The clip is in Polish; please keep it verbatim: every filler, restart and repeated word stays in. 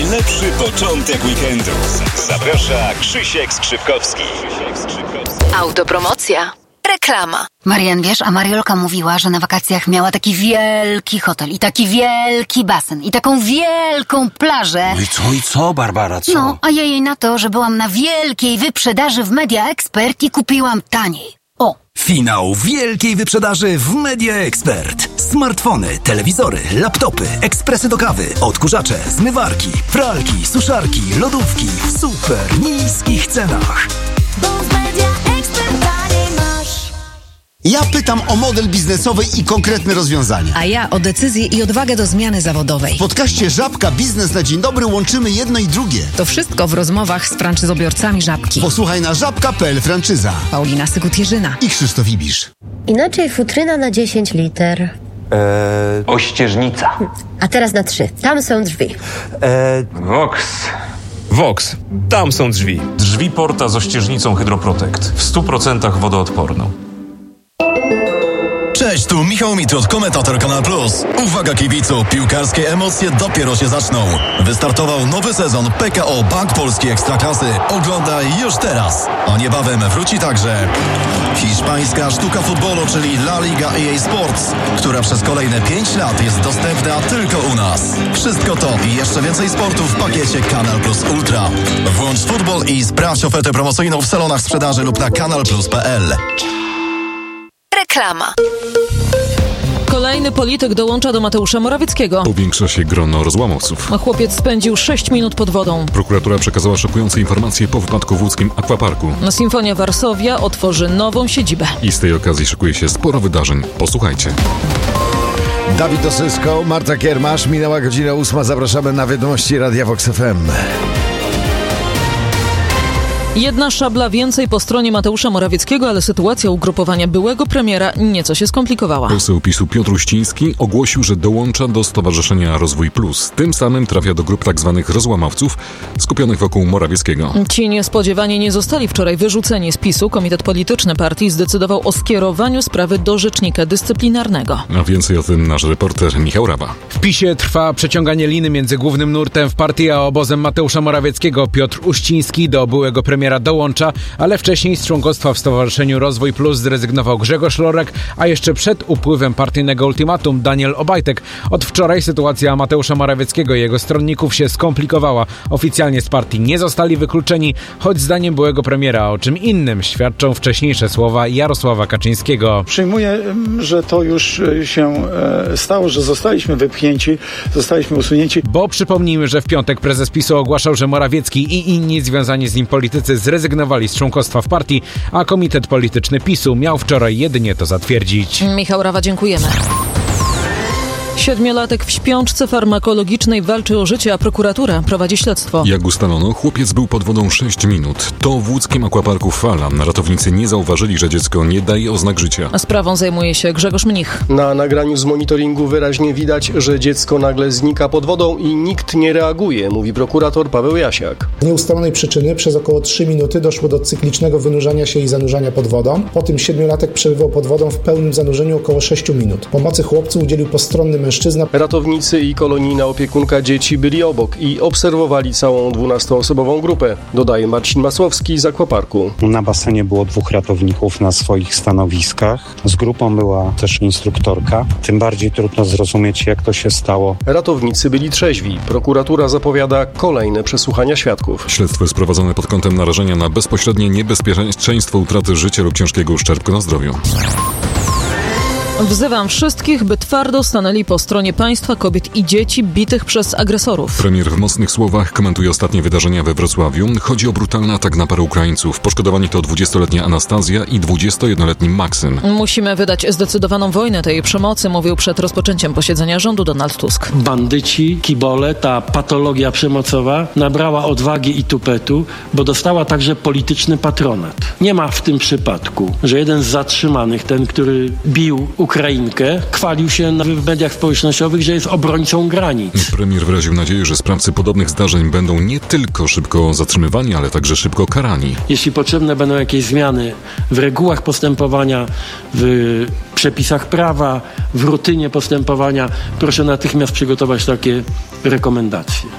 najlepszy początek weekendu. Zaprasza Krzysiek Skrzypkowski. Autopromocja. Reklama. Marian, wiesz, a Mariolka mówiła, że na wakacjach miała taki wielki hotel i taki wielki basen i taką wielką plażę. No i co, i co, Barbara, co? No, a ja jej na to, że byłam na wielkiej wyprzedaży w Media Expert i kupiłam taniej. O! Finał wielkiej wyprzedaży w Media Expert. Smartfony, telewizory, laptopy, ekspresy do kawy, odkurzacze, zmywarki, pralki, suszarki, lodówki w super niskich cenach. Ja pytam o model biznesowy i konkretne rozwiązania. A ja o decyzję i odwagę do zmiany zawodowej. W podcaście Żabka Biznes na Dzień Dobry łączymy jedno i drugie. To wszystko w rozmowach z franczyzobiorcami Żabki. Posłuchaj na żabka kropka p l franczyza. Paulina Sykut-Jerzyna I Krzysztof Ibisz. Inaczej futryna na dziesięć liter. Eee, ościeżnica. A teraz na trzy. Tam są drzwi. Eee, Vox. Vox. Tam są drzwi. Drzwi porta z ościeżnicą Hydroprotect. W stu procentach wodoodporną. Cześć, tu Michał Mitrud, komentator Kanal Plus. Uwaga kibicu, piłkarskie emocje dopiero się zaczną. Wystartował nowy sezon P K O Bank Polski Ekstraklasy. Oglądaj już teraz. A niebawem wróci także hiszpańska sztuka futbolu, czyli La Liga E A Sports, która przez kolejne pięć lat jest dostępna tylko u nas. Wszystko to i jeszcze więcej sportu w pakiecie Kanal Plus Ultra. Włącz futbol i sprawdź ofertę promocyjną w salonach sprzedaży lub na kanal plus kropka p l. Reklama. Kolejny polityk dołącza do Mateusza Morawieckiego. Powiększa się grono rozłamowców. A chłopiec spędził sześć minut pod wodą. Prokuratura przekazała szokujące informacje po wypadku w łódzkim Aquaparku. Sinfonia Varsovia otworzy nową siedzibę. I z tej okazji szykuje się sporo wydarzeń. Posłuchajcie. Dawid Osysko, Marta Kiermasz, minęła godzina ósma. Zapraszamy na wiadomości Radia Vox F M. Jedna szabla więcej po stronie Mateusza Morawieckiego, ale sytuacja ugrupowania byłego premiera nieco się skomplikowała. Poseł PiSu Piotr Uściński ogłosił, że dołącza do Stowarzyszenia Rozwój Plus. Tym samym trafia do grup tzw. rozłamowców skupionych wokół Morawieckiego. Ci niespodziewanie nie zostali wczoraj wyrzuceni z PiSu. Komitet Polityczny partii zdecydował o skierowaniu sprawy do rzecznika dyscyplinarnego. A więcej o tym nasz reporter Michał Rawa. W PiSie trwa przeciąganie liny między głównym nurtem w partii a obozem Mateusza Morawieckiego. Piotr Uściński do byłego premiera dołącza, ale wcześniej z członkostwa w Stowarzyszeniu Rozwój Plus zrezygnował Grzegorz Lorek, a jeszcze przed upływem partyjnego ultimatum Daniel Obajtek. Od wczoraj sytuacja Mateusza Morawieckiego i jego stronników się skomplikowała. Oficjalnie z partii nie zostali wykluczeni, choć zdaniem byłego premiera o czym innym świadczą wcześniejsze słowa Jarosława Kaczyńskiego. Przyjmuję, że to już się stało, że zostaliśmy wypchnięci, zostaliśmy usunięci. Bo przypomnijmy, że w piątek prezes PiSu ogłaszał, że Morawiecki i inni związani z nim politycy zrezygnowali z członkostwa w partii, a Komitet Polityczny PiSu miał wczoraj jedynie to zatwierdzić. Michał Rawa, dziękujemy. Siedmiolatek w śpiączce farmakologicznej walczy o życie, a prokuratura prowadzi śledztwo. Jak ustalono, chłopiec był pod wodą sześć minut. To w łódzkim Aquaparku Fala. Ratownicy nie zauważyli, że dziecko nie daje oznak życia. A sprawą zajmuje się Grzegorz Mnich. Na nagraniu z monitoringu wyraźnie widać, że dziecko nagle znika pod wodą i nikt nie reaguje, mówi prokurator Paweł Jasiak. Z nieustalonej przyczyny przez około trzy minuty doszło do cyklicznego wynurzania się i zanurzania pod wodą. Po tym siedmiolatek przebywał pod wodą w pełnym zanurzeniu około sześć minut. Pomocy chłopcu udzielił postronny mężczyzna. Ratownicy i kolonijna opiekunka dzieci byli obok i obserwowali całą dwunastoosobową grupę, dodaje Marcin Masłowski z Aquaparku. Na basenie było dwóch ratowników na swoich stanowiskach. Z grupą była też instruktorka. Tym bardziej trudno zrozumieć, jak to się stało. Ratownicy byli trzeźwi. Prokuratura zapowiada kolejne przesłuchania świadków. Śledztwo jest prowadzone pod kątem narażenia na bezpośrednie niebezpieczeństwo utraty życia lub ciężkiego uszczerbku na zdrowiu. Wzywam wszystkich, by twardo stanęli po stronie państwa, kobiet i dzieci bitych przez agresorów. Premier w mocnych słowach komentuje ostatnie wydarzenia we Wrocławiu. Chodzi o brutalny atak na parę Ukraińców. Poszkodowani to dwudziestoletnia Anastazja i dwudziestojednoletni Maksym. Musimy wydać zdecydowaną wojnę tej przemocy, mówił przed rozpoczęciem posiedzenia rządu Donald Tusk. Bandyci, kibole, ta patologia przemocowa nabrała odwagi i tupetu, bo dostała także polityczny patronat. Nie ma w tym przypadku, że jeden z zatrzymanych, ten, który bił Ukrainkę, chwalił się w mediach społecznościowych, że jest obrońcą granic. Premier wyraził nadzieję, że sprawcy podobnych zdarzeń będą nie tylko szybko zatrzymywani, ale także szybko karani. Jeśli potrzebne będą jakieś zmiany w regułach postępowania, w przepisach prawa, w rutynie postępowania, proszę natychmiast przygotować takie rekomendacje.